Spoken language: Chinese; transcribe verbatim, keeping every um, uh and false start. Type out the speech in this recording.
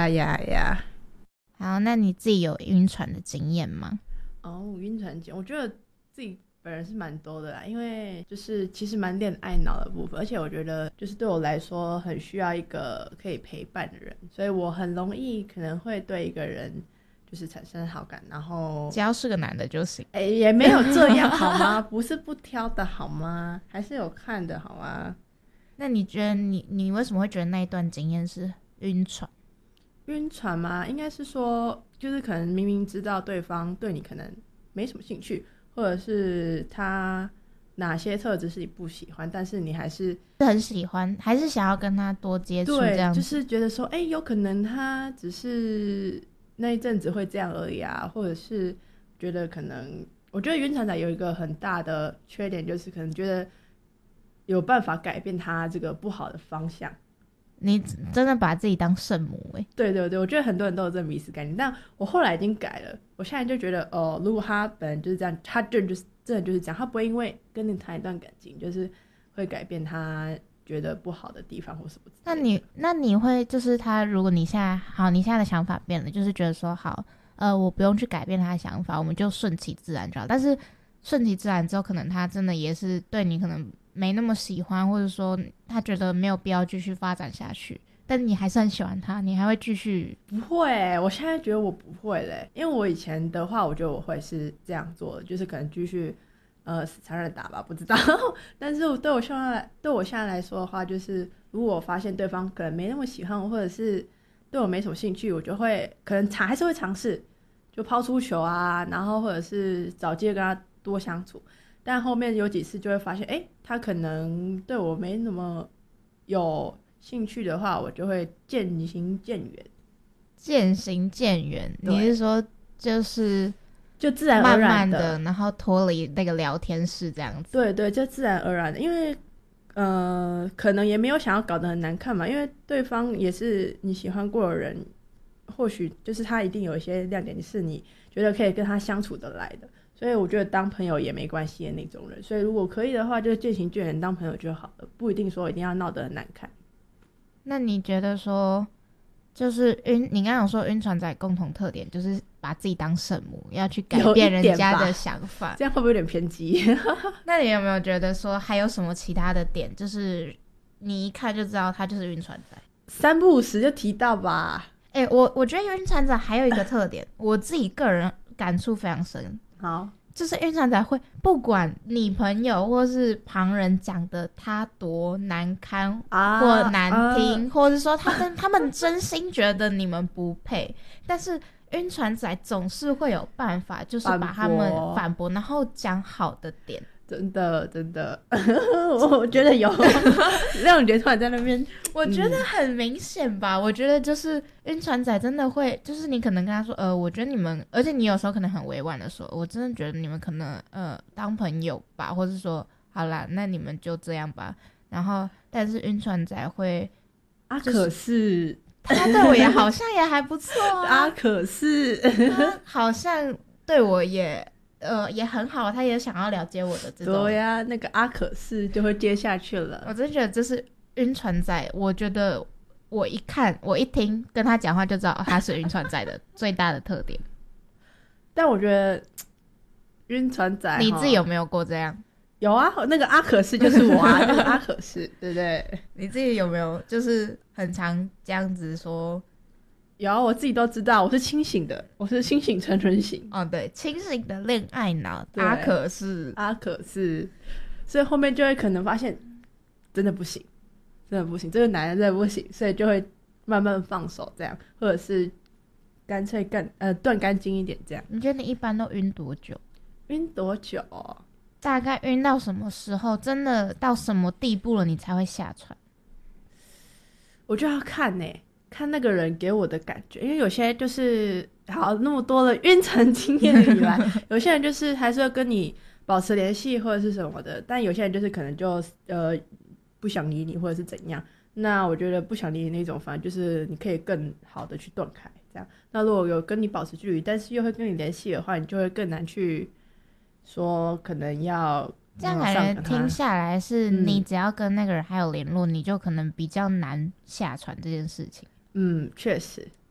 呀呀呀！ 好，那你自己有晕船的经验吗？ 哦，晕船经，我觉得自己本人是蛮多的啦，因为就是其实蛮恋爱脑的部分，而且我觉得就是对我来说很需要一个可以陪伴的人，所以我很容易可能会对一个人就是产生好感，然后只要是个男的就行。 哎、欸，也没有这样好吗？不是不挑的好吗？还是有看的好吗？ 那你觉得你你为什么会觉得那一段经验是晕船？ 晕船吗？应该是说就是可能明明知道对方对你可能没什么兴趣，或者是他哪些特质是你不喜欢，但是你还是很喜欢，还是想要跟他多接触，这样对，就是觉得说哎、欸，有可能他只是那一阵子会这样而已啊，或者是觉得可能我觉得晕船仔有一个很大的缺点，就是可能觉得有办法改变他这个不好的方向。 你真的把自己当圣母哎、欸！ 对对对，我觉得很多人都有这个迷思概念，但我后来已经改了。我现在就觉得，哦，如果他本来就是这样，他就就是真的就是这样，他不会因为跟你谈一段感情，就是会改变他觉得不好的地方或什么之类的。 那你那你会就是他，如果你现在好，你现在的想法变了，就是觉得说好，呃，我不用去改变他的想法，我们就顺其自然就好。但是顺其自然之后，可能他真的也是对你可能没那么喜欢，或者说他觉得没有必要继续发展下去，但你还是很喜欢他，你还会继续？ 不会欸，我现在觉得我不会嘞，因为我以前的话，我觉得我会是这样做的，就是可能继续呃死缠烂打吧，不知道。但是对我现在对我现在来说的话，就是如果我发现对方可能没那么喜欢我，或者是对我没什么兴趣，我就会可能尝还是会尝试，就抛出球啊，然后或者是找机会跟他多相处。但后面有几次就会发现，哎，他可能对我没那么有兴趣的话，我就会渐行渐远。 渐行渐远，你是说就是就自然而然的， 慢慢的，然后脱离那个聊天室这样子？ 对对，就自然而然的，因为呃，可能也没有想要搞得很难看嘛，因为对方也是你喜欢过的人，或许就是他一定有一些亮点，是你觉得可以跟他相处得来的。所以我觉得当朋友也没关系的那种人，所以如果可以的话，就渐行渐远，当朋友就好了，不一定说一定要闹得很难看。 那你觉得说，就是晕，你刚刚有说晕船仔共同特点就是把自己当圣母，要去改变人家的想法， 这样会不会有点偏激？ 那你有没有觉得说还有什么其他的点，就是你一看就知道他就是晕船仔？ 三不五时就提到吧。 哎、欸，我我觉得晕船仔还有一个特点，我自己个人感触非常深。 好， 就是晕船仔会不管你朋友或是旁人讲的他多难堪或难听，啊、或者说他跟他们真心觉得你们不配，但是晕船仔总是会有办法，就是把他们反驳，然后讲好的点。 真的真的我觉得有让你觉得突然在那边我觉得很明显吧、嗯、我觉得就是晕船仔真的会，就是你可能跟他说呃，我觉得你们，而且你有时候可能很委婉的说，我真的觉得你们可能呃当朋友吧，或是说好啦，那你们就这样吧。然后但是晕船仔会啊，可是他对我也好像也还不错啊啊，可是他好像对我也呃，也很好，他也想要了解我的这种。 对呀、啊，那个阿可是就会接下去了。 我真的觉得这是晕船仔，我觉得我一看我一听跟他讲话就知道他是晕船仔的最大的特点。 但我觉得晕船仔， 你自己有没有过这样？ 有啊，那个阿可是就是我啊，那个阿可是，对不对？ 你自己有没有就是很常这样子说？ 有啊，我自己都知道，我是清醒的，我是清醒成人型。 哦，对，清醒的恋爱脑，阿可是， 阿可是，所以后面就会可能发现真的不行，真的不行，这个男人真的不行，所以就会慢慢放手这样，或者是干脆干呃断干净一点这样。 你觉得你一般都晕多久？ 晕多久、哦？ 大概晕到什么时候？真的到什么地步了，你才会下船？ 我就要看呢、欸。看那个人给我的感觉，因为有些就是好那么多的晕船经验以来有些人就是还是会跟你保持联系或者是什么的，但有些人就是可能就呃不想理你或者是怎样。那我觉得不想理你那种，反正就是你可以更好的去断开这样。那如果有跟你保持距离，但是又会跟你联系的话，你就会更难去说可能要这样感觉听下来是你只要跟那个人还有联络、嗯、你就可能比较难下船这件事情。 嗯，确实，